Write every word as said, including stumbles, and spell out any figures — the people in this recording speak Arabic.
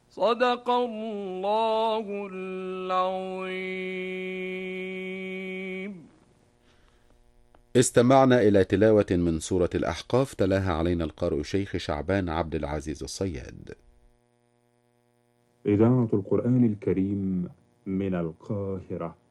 صدق الله العظيم. استمعنا إلى تلاوة من سورة الأحقاف، تلاها علينا القارئ الشيخ شعبان عبد العزيز الصياد. إذاعة القرآن الكريم من القاهرة.